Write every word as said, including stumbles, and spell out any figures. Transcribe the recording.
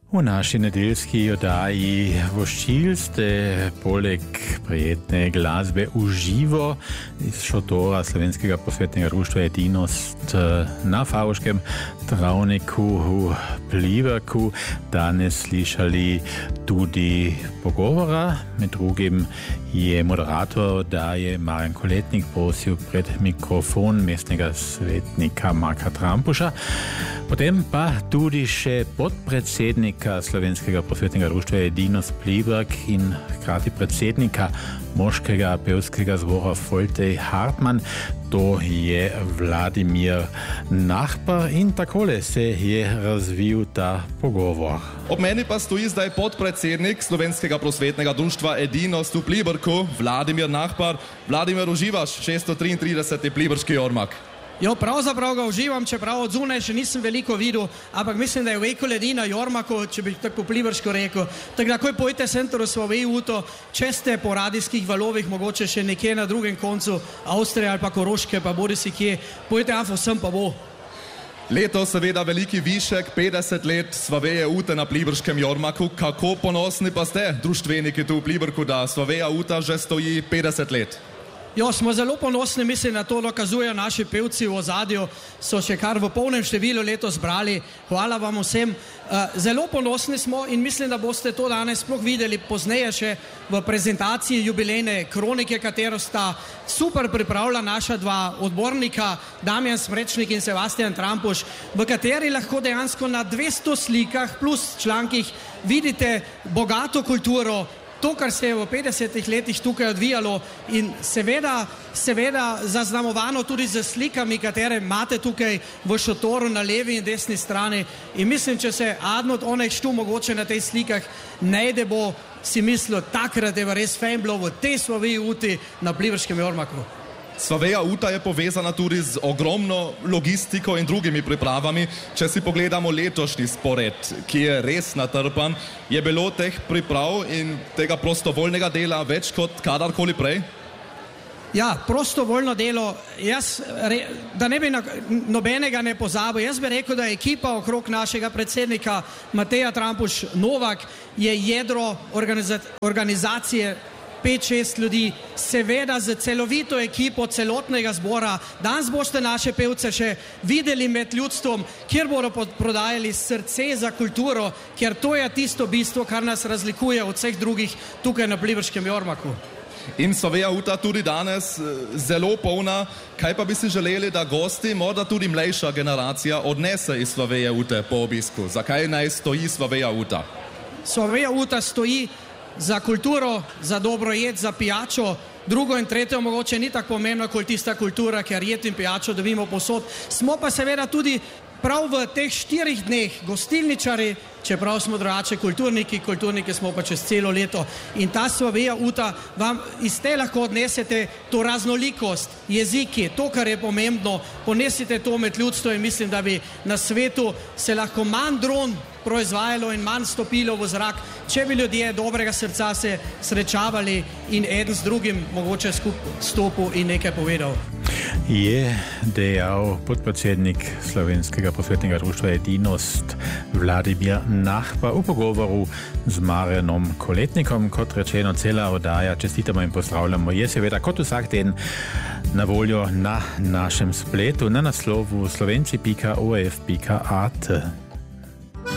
U naši nedeljski oddaji voščil ste poleg prijetne glasbe v živo iz šotora Slovenskega prosvetnega društva Edinost na Fauškem travniku v Pliberku danes slišali tudi pogovora. Med drugim je moderator oddaje Marjan Koletnik prosil pred mikrofon mestnega svetnika Marka Trampuša, potem pa tudi še podpredsednika Slovenskega prosvetnega društva Edinost Pliberk in hkrati predsednika moškega pevskega zbora Foltej Hartmann. To je Vladimir Nachbar in takole se je razvil ta pogovor. Ob meni pa stoji zdaj podpredsednik Slovenskega prosvetnega društva Edinost v Pliberku, Vladimir Nachbar. Vladimir, uživaš šeststo triintrideseti pliberški jormak? Jo, pravzaprav ga uživam, čeprav od zunaj še nisem veliko videl, ampak mislim, da je veliko ljudi na jormaku, če bi tako pliberško rekel. Tako da, ko pojete centru svoje uto, če ste po radijskih valovih, mogoče še nekje na drugem koncu Avstrije ali pa Koroške, pa bodi si kje, pojete afo sem pa bo. Leto seveda veliki višek, petdeset let Sloveje ute na pliberškem jormaku. Kako ponosni pa ste, društveniki tu v Pliberku, da Sloveja uta že stoji petdeset let? Jo, smo zelo ponosni, mislim, da to dokazujejo naši pevci v ozadju, so še kar v polnem številu letos brali. Hvala vam vsem. Zelo ponosni smo in mislim, da boste to danes sploh videli pozneje še v prezentaciji jubilejne kronike, katero sta super pripravila naša dva odbornika, Damjan Smrečnik in Sebastian Trampuš, v kateri lahko dejansko na dvesto slikah plus člankih vidite bogato kulturo, to, kar se je v petdesetih letih tukaj odvijalo in seveda, seveda zaznamovano tudi z slikami, katere imate tukaj v šotoru na levi in desni strani. In mislim, če se adno od onih štu mogoče na tej slikah najde, bo si mislil, takrat je res fajn bilo v tej Sloveji uti na pliberskem jormaku. Sloveja uta je povezana tudi z ogromno logistiko in drugimi pripravami. Če si pogledamo letošnji spored, ki je res natrpan, je bilo teh priprav in tega prostovoljnega dela več kot kadarkoli prej? Ja, prostovoljno delo, jaz, da ne bi nobenega ne pozabil, jaz bi rekel, da je ekipa okrog našega predsednika Mateja Trampuš Novak je jedro organiza organizacije pet šest ljudi, seveda z celovito ekipo celotnega zbora. Danes boste naše pevce še videli med ljudstvom, kjer bodo prodajali srce za kulturo, ker to je tisto bistvo, kar nas razlikuje od vseh drugih tukaj na pliberskem jormaku. In Sloveja uta tudi danes zelo polna. Kaj pa bi si želeli, da gosti, morda tudi mlejša generacija, odnese iz Sloveje ute po obisku? Zakaj naj stoji Sloveja uta? Sloveja uta stoji za kulturo, za dobro jed, za pijačo. Drugo in tretje mogoče ni tako pomembno kot tista kultura, ker jed in pijačo dobimo posod. Smo pa seveda tudi prav v teh štirih dneh gostilničari, čeprav smo drugače kulturniki, kulturniki smo pa čez celo leto. In ta Sloveja uta vam iz te lahko odnesete to raznolikost, jeziki, to, kar je pomembno, ponesite to med ljudstvo in mislim, da bi na svetu se lahko manj dron proizvajalo in manj stopilo v zrak, če bi ljudje dobrega srca se srečavali in eden z drugim mogoče skupaj stopil in nekaj povedal. Je dejal podpredsednik Slovenskega prosvetnega društva Edinost Vladimir Nachbar v pogovoru z Marjanom Koletnikom. Kot rečeno, cela oddaja, čestitamo in pozdravljamo, je seveda kot vsak teden na voljo na našem spletu na naslovu slovenci pika o f pika a t.